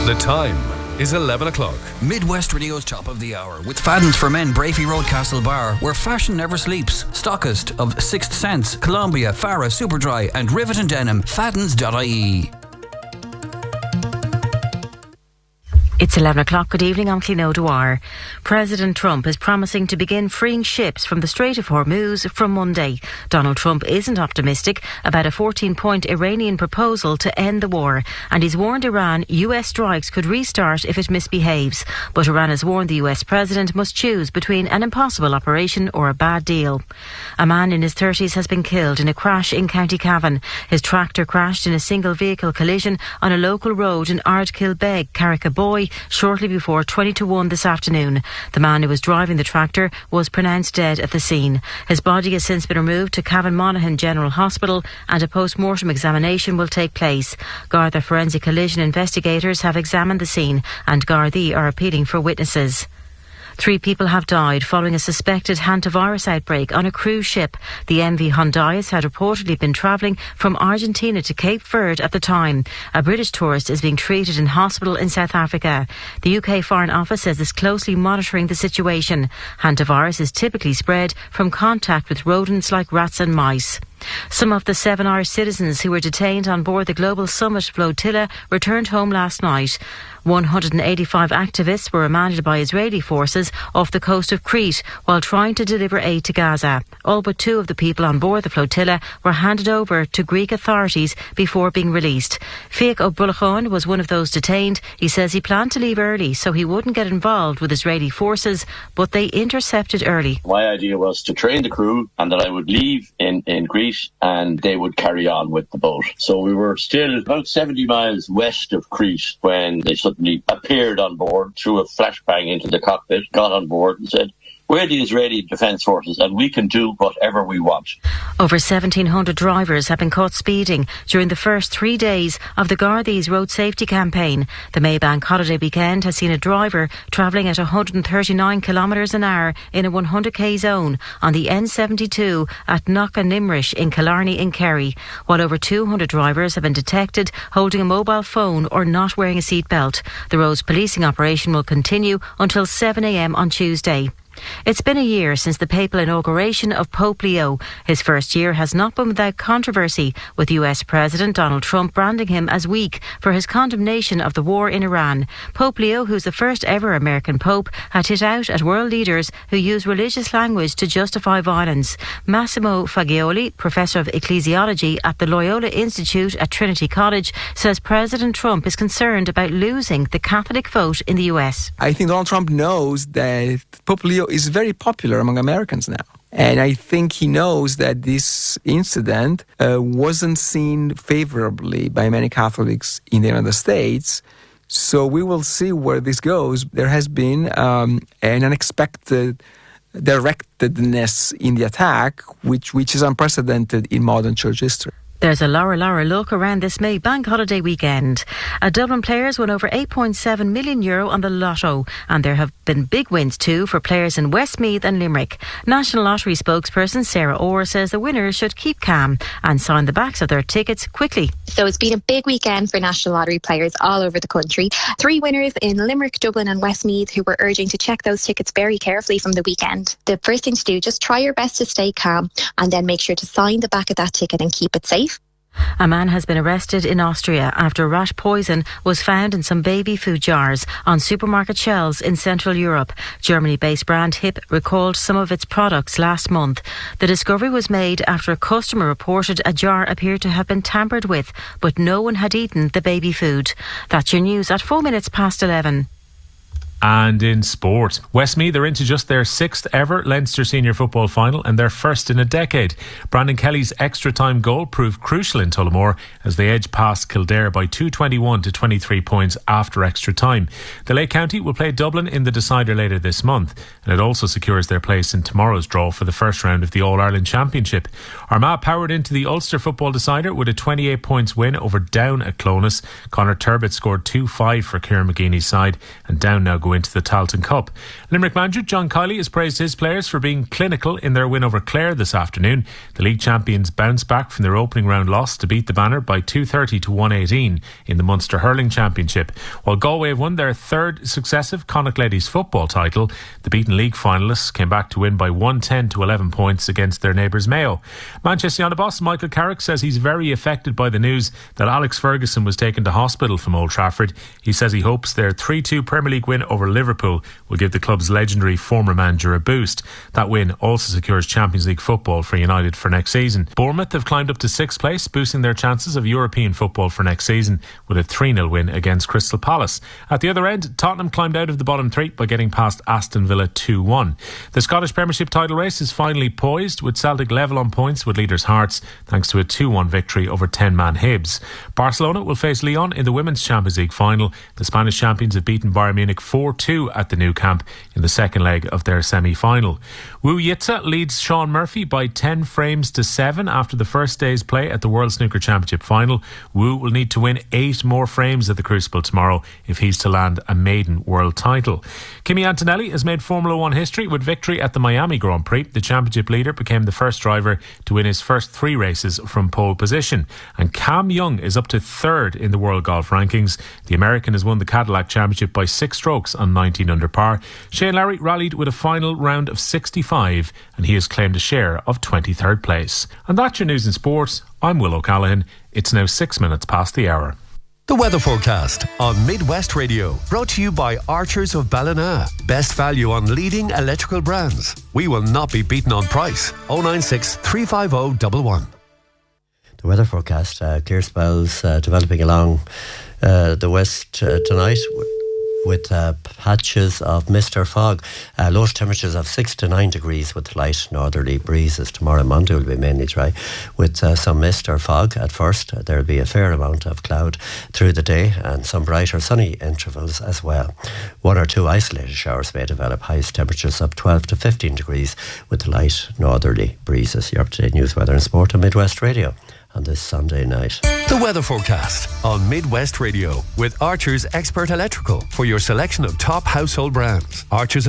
The time is 11 o'clock. Midwest Radio's top of the hour with Fadden's for Men, Brafey Road, Castlebar, where fashion never sleeps. Stockist of Sixth Sense, Columbia, Farah, Superdry and Rivet and Denim. Faddens.ie. It's 11 o'clock. Good evening, I'm Clín O'Dwyer. President Trump is promising to begin freeing ships from the Strait of Hormuz from Monday. Donald Trump isn't optimistic about a 14-point Iranian proposal to end the war, and he's warned Iran US strikes could restart if it misbehaves. But Iran has warned the US president must choose between an impossible operation or a bad deal. A man in his 30s has been killed in a crash in County Cavan. His tractor crashed in a single vehicle collision on a local road in Ardkilbeg, Carricaboy, shortly before 20 to 1 this afternoon. The man who was driving the tractor was pronounced dead at the scene. His body has since been removed to Cavan Monaghan General Hospital and a post-mortem examination will take place. Garda forensic collision investigators have examined the scene and Gardaí are appealing for witnesses. 3 people have died following a suspected hantavirus outbreak on a cruise ship. The MV Hondias had reportedly been travelling from Argentina to Cape Verde at the time. A British tourist is being treated in hospital in South Africa. The UK Foreign Office says it's closely monitoring the situation. Hantavirus is typically spread from contact with rodents like rats and mice. Some of the 7 Irish citizens who were detained on board the Global Summit flotilla returned home last night. 185 activists were remanded by Israeli forces off the coast of Crete while trying to deliver aid to Gaza. All but 2 of the people on board the flotilla were handed over to Greek authorities before being released. Fiach O'Bulachon was one of those detained. He says he planned to leave early so he wouldn't get involved with Israeli forces, but they intercepted early. My idea was to train the crew and that I would leave in Crete and they would carry on with the boat. So we were still about 70 miles west of Crete when they suddenly appeared on board, threw a flashbang into the cockpit, got on board and said, "We're the Israeli Defence Forces and we can do whatever we want." Over 1,700 drivers have been caught speeding during the first 3 days of the Gardaí's road safety campaign. The Maybank holiday weekend has seen a driver travelling at 139 kilometres an hour in a 100k zone on the N72 at Knockannimrish in Killarney in Kerry, while over 200 drivers have been detected holding a mobile phone or not wearing a seatbelt. The road's policing operation will continue until 7 a.m. on Tuesday. It's been a year since the papal inauguration of Pope Leo. His first year has not been without controversy, with US President Donald Trump branding him as weak for his condemnation of the war in Iran. Pope Leo, who's the first ever American pope, had hit out at world leaders who use religious language to justify violence. Massimo Fagioli, professor of ecclesiology at the Loyola Institute at Trinity College, says President Trump is concerned about losing the Catholic vote in the US. I think Donald Trump knows that Pope Leo is very popular among Americans now. And I think he knows that this incident wasn't seen favorably by many Catholics in the United States. So we will see where this goes. There has been an unexpected directedness in the attack, which is unprecedented in modern church history. There's a Laura look around this May bank holiday weekend. Dublin players won over €8.7 million on the lotto, and there have been big wins too for players in Westmeath and Limerick. National Lottery spokesperson Sarah Orr says the winners should keep calm and sign the backs of their tickets quickly. So it's been a big weekend for National Lottery players all over the country. 3 winners in Limerick, Dublin and Westmeath who were urging to check those tickets very carefully from the weekend. The first thing to do, just try your best to stay calm and then make sure to sign the back of that ticket and keep it safe. A man has been arrested in Austria after rat poison was found in some baby food jars on supermarket shelves in Central Europe. Germany-based brand HIP recalled some of its products last month. The discovery was made after a customer reported a jar appeared to have been tampered with, but no one had eaten the baby food. That's your news at 4 minutes past 11. And in sport, Westmeath are into just their 6th ever Leinster Senior Football Final and their first in a decade. Brandon Kelly's extra time goal proved crucial in Tullamore as they edged past Kildare by 221 to 23 points after extra time. The Lake County will play Dublin in the decider later this month, and it also secures their place in tomorrow's draw for the first round of the All-Ireland Championship. Armagh powered into the Ulster Football decider with a 28 points win over Down at Clones. Conor Turbett scored 2-5 for Kieran McGeeney's side, and Down now go go into the Tailteann Cup. Limerick manager John Kiley has praised his players for being clinical in their win over Clare this afternoon. The league champions bounced back from their opening round loss to beat the Banner by 230 to 118 in the Munster Hurling Championship. While Galway have won their third successive Connacht Ladies football title, the beaten league finalists came back to win by 110 to 11 points against their neighbours Mayo. Manchester United boss Michael Carrick says he's very affected by the news that Alex Ferguson was taken to hospital from Old Trafford. He says he hopes their 3-2 Premier League win over Liverpool will give the club's legendary former manager a boost. That win also secures Champions League football for United for next season. Bournemouth have climbed up to 6th place, boosting their chances of European football for next season with a 3-0 win against Crystal Palace. At the other end, Tottenham climbed out of the bottom 3 by getting past Aston Villa 2-1. The Scottish Premiership title race is finally poised, with Celtic level on points with leaders Hearts thanks to a 2-1 victory over 10-man Hibs. Barcelona will face Lyon in the Women's Champions League final. The Spanish champions have beaten Bayern Munich 4-2 at the Nou Camp in the second leg of their semi-final. Wu Yitza leads Sean Murphy by 10 frames to 7 after the first day's play at the World Snooker Championship final. Wu will need to win 8 more frames at the Crucible tomorrow if he's to land a maiden world title. Kimi Antonelli has made Formula 1 history with victory at the Miami Grand Prix. The championship leader became the first driver to win his first 3 races from pole position. And Cam Young is up to 3rd in the world golf rankings. The American has won the Cadillac Championship by 6 strokes on 19 under par. Shane Lowry rallied with a final round of 65 and he has claimed a share of 23rd place. And that's your news and sports. I'm Will O'Callaghan. It's now 6 minutes past the hour. The weather forecast on Midwest Radio, brought to you by Archers of Ballina. Best value on leading electrical brands. We will not be beaten on price. 096 350 111. The weather forecast, clear spells developing along the west tonight with patches of mist or fog. Lowest temperatures of 6 to 9 degrees with light northerly breezes. Tomorrow Monday will be mainly dry with some mist or fog at first. There will be a fair amount of cloud through the day and some brighter sunny intervals as well. 1 or 2 isolated showers may develop. Highest temperatures of 12 to 15 degrees with light northerly breezes. Your up-to-date news, weather and sport on Midwest Radio on this Sunday night. The weather forecast on Midwest Radio with Archers Expert Electrical for your selection of top household brands. Archers